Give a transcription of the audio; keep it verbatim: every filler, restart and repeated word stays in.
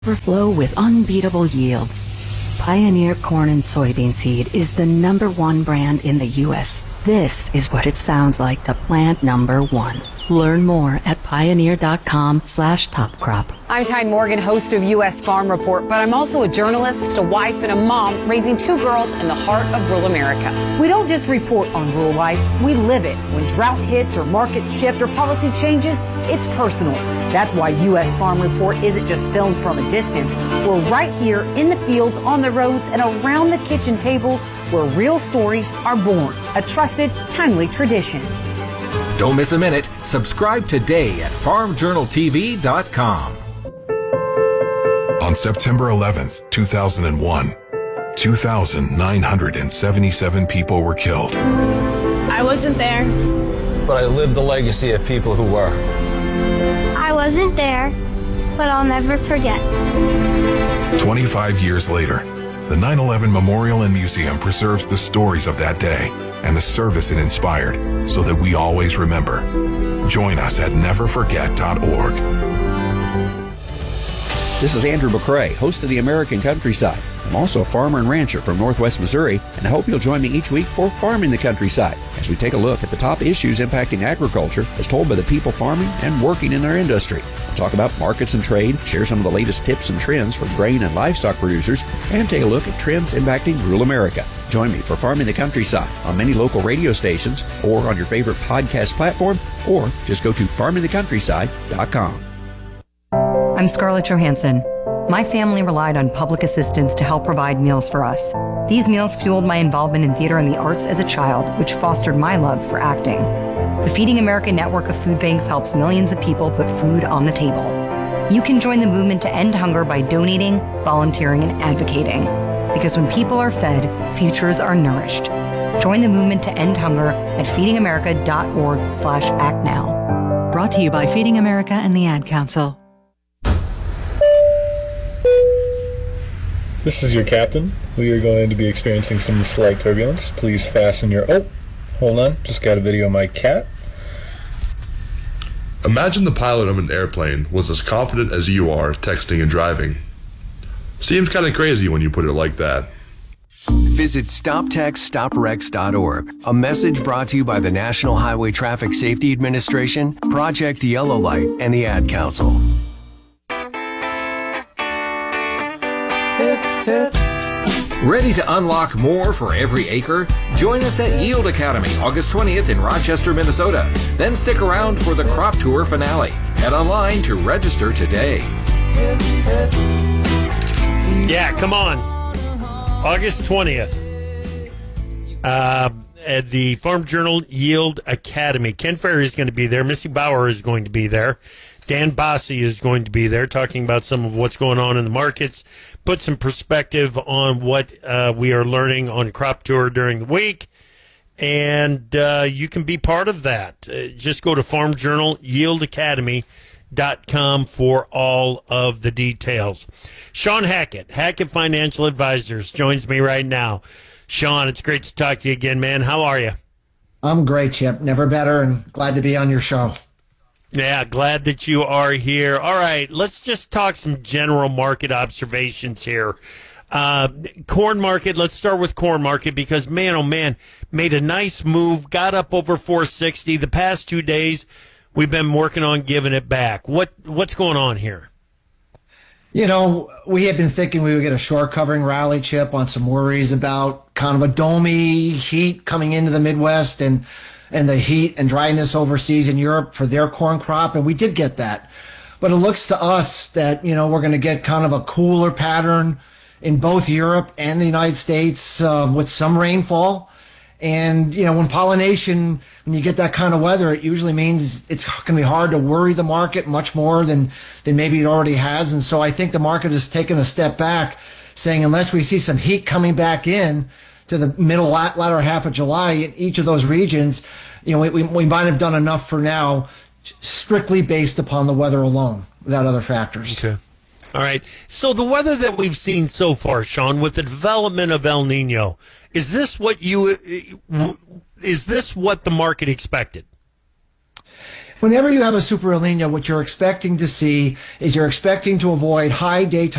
Overflow with unbeatable yields. Pioneer Corn and Soybean Seed is the number one brand in the U S This is what it sounds like to plant number one. Learn more at pioneer.com slash top crop. I'm Tyne Morgan, host of U S Farm Report, but I'm also a journalist, a wife, and a mom raising two girls in the heart of rural America. We don't just report on rural life, we live it. When drought hits or markets shift or policy changes, it's personal. That's why U S Farm Report isn't just filmed from a distance. We're right here in the fields, on the roads, and around the kitchen tables where real stories are born. A trusted, timely tradition. Don't miss a minute. Subscribe today at farm journal t v dot com. On September eleventh, two thousand one, two thousand nine hundred seventy-seven people were killed. I wasn't there. But I lived the legacy of people who were. I wasn't there, but I'll never forget. twenty-five years later, the nine eleven Memorial and Museum preserves the stories of that day and the service it inspired so that we always remember. Join us at never forget dot org. This is Andrew McCrae, host of the American Countryside. I'm also a farmer and rancher from Northwest Missouri, and I hope you'll join me each week for Farming the Countryside as we take a look at the top issues impacting agriculture as told by the people farming and working in our industry. We'll talk about markets and trade, share some of the latest tips and trends for grain and livestock producers, and take a look at trends impacting rural America. Join me for Farming the Countryside on many local radio stations or on your favorite podcast platform, or just go to farming the countryside dot com. I'm Scarlett Johansson. My family relied on public assistance to help provide meals for us. These meals fueled my involvement in theater and the arts as a child, which fostered my love for acting. The Feeding America network of food banks helps millions of people put food on the table. You can join the movement to end hunger by donating, volunteering, and advocating. Because when people are fed, futures are nourished. Join the movement to end hunger at feeding america dot org slash act now. Brought to you by Feeding America and the Ad Council. This is your captain. We are going to be experiencing some slight turbulence. Please fasten your... Oh, hold on. Just got a video of my cat. Imagine the pilot of an airplane was as confident as you are texting and driving. Seems kind of crazy when you put it like that. Visit stop text stop wrecks dot org. A message brought to you by the National Highway Traffic Safety Administration, Project Yellow Light, and the Ad Council. Ready to unlock more for every acre? Join us at Yield Academy August twentieth in Rochester, Minnesota. Then stick around for the Crop Tour finale. Head online to register today. Yeah, come on. August twentieth. Uh, at the Farm Journal Yield Academy. Ken Ferry is going to be there. Missy Bauer is going to be there. Dan Bossy is going to be there talking about some of what's going on in the markets, put some perspective on what uh, we are learning on Crop Tour during the week, and uh, you can be part of that. Uh, just go to farm journal yield academy dot com for all of the details. Sean Hackett, Hackett Financial Advisors, joins me right now. Sean, it's great to talk to you again, man. How are you? I'm great, Chip. Never better, and glad to be on your show. Yeah, glad that you are here. All right, let's just talk some general market observations here. Uh, corn market, let's start with corn market because, man, oh, man, made a nice move, got up over four sixty. The past two days, we've been working on giving it back. What What's going on here? You know, we had been thinking we would get a short covering rally, Chip, on some worries about kind of a domey heat coming into the Midwest and and the heat and dryness overseas in Europe for their corn crop, and we did get that. But it looks to us that, you know, we're going to get kind of a cooler pattern in both Europe and the United States uh, with some rainfall. And, you know, when pollination, when you get that kind of weather, it usually means it's going to be hard to worry the market much more than, than maybe it already has. And so I think the market has taken a step back, saying unless we see some heat coming back in to the middle, latter half of July in each of those regions, you know, we, we, we might have done enough for now, strictly based upon the weather alone, without other factors. Okay. All right. So the weather that we've seen so far, Sean, with the development of El Nino, is this what you is this what the market expected? Whenever you have a super El Nino, what you're expecting to see is you're expecting to avoid high daytime